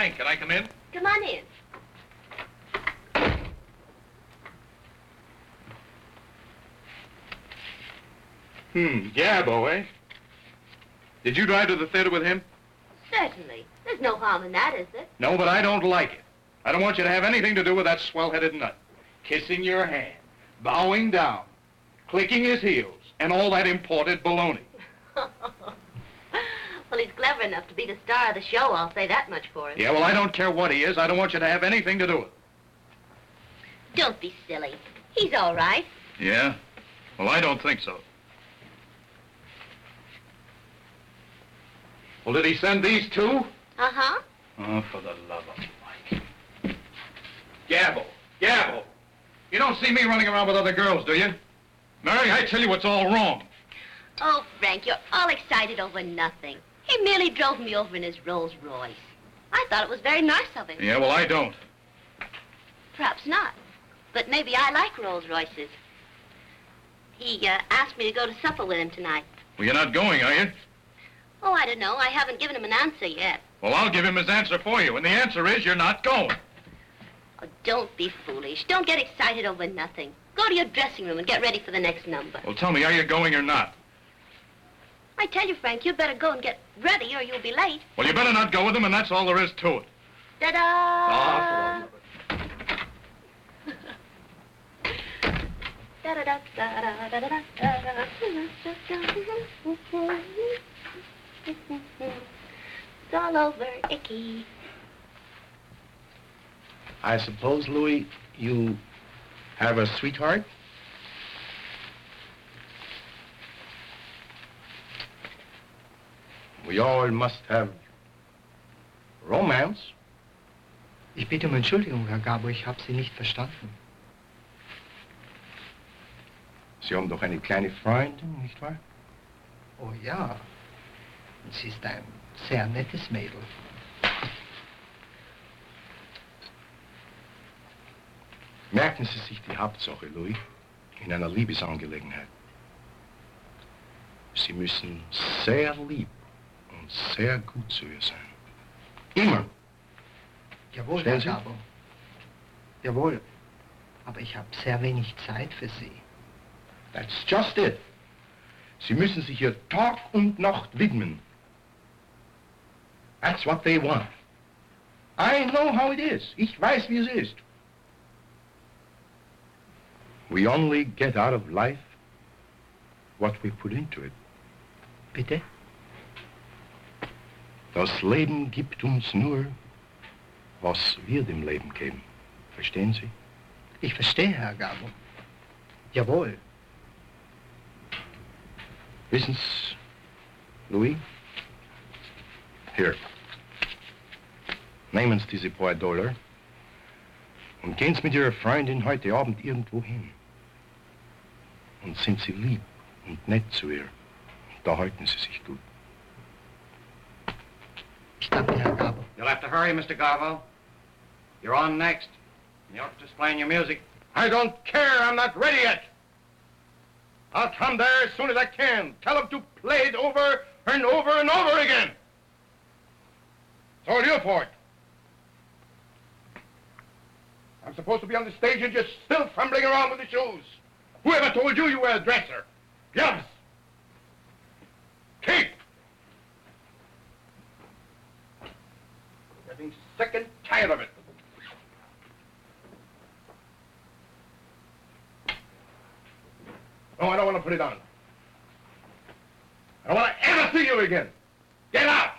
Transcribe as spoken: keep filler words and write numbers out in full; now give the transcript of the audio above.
Frank, can I come in? Come on in. Hmm, Gabbo, eh? Did you drive to the theater with him? Certainly. There's no harm in that, is there? No, but I don't like it. I don't want you to have anything to do with that swell-headed nut. Kissing your hand, bowing down, clicking his heels, and all that imported baloney. Well, he's clever enough to be the star of the show, I'll say that much for him. Yeah, well, I don't care what he is. I don't want you to have anything to do with it. Don't be silly. He's all right. Yeah? Well, I don't think so. Well, did he send these two? Uh-huh. Oh, for the love of Mike. Gabbo, Gabbo. You don't see me running around with other girls, do you? Mary, I tell you it's all wrong. Oh, Frank, you're all excited over nothing. He merely drove me over in his Rolls Royce. I thought it was very nice of him. Yeah, well, I don't. Perhaps not. But maybe I like Rolls Royces. He uh, asked me to go to supper with him tonight. Well, you're not going, are you? Oh, I don't know. I haven't given him an answer yet. Well, I'll give him his answer for you, and the answer is you're not going. Oh, don't be foolish. Don't get excited over nothing. Go to your dressing room and get ready for the next number. Well, tell me, are you going or not? I tell you, Frank, you'd better go and get ready or you'll be late. Well, you better not go with him, and that's all there is to it. Ta-da! Ah, It's all over, Icky. I suppose, Louis, you have a sweetheart? We all must have romance. Ich bitte um Entschuldigung, Herr Gabo, ich habe Sie nicht verstanden. Sie haben doch eine kleine Freundin, nicht wahr? Oh ja, sie ist ein sehr nettes Mädel. Merken Sie sich die Hauptsache, Louis, in einer Liebesangelegenheit. Sie müssen sehr lieb und sehr gut zu ihr sein. Immer. Jawohl, Stellen Herr Sie? Gabo. Jawohl, aber ich habe sehr wenig Zeit für Sie. That's just it. Sie müssen sich ihr Tag und Nacht widmen. That's what they want. I know how it is. Ich weiß, wie es ist. We only get out of life what we put into it. Bitte? Das Leben gibt uns nur, was wir dem Leben geben. Verstehen Sie? Ich verstehe, Herr Gabo. Jawohl. Wissen Sie, Louis? Hier. Nehmen Sie diese paar Dollar und gehen Sie mit Ihrer Freundin heute Abend irgendwo hin. Und sind Sie lieb und nett zu ihr. Da halten Sie sich gut. Ich danke, Herr Gabo. You'll have to hurry, Mister Garvo. You're on next. You ought to just playing your music. I don't care. I'm not ready yet. I'll come there as soon as I can. Tell them to play it over and over and over again. So are you for it? I'm supposed to be on the stage and you're still fumbling around with the shoes. Whoever told you you were a dresser? Gloves. Keep. Getting sick and tired of it. No, I don't want to put it on. I don't want to ever see you again. Get out!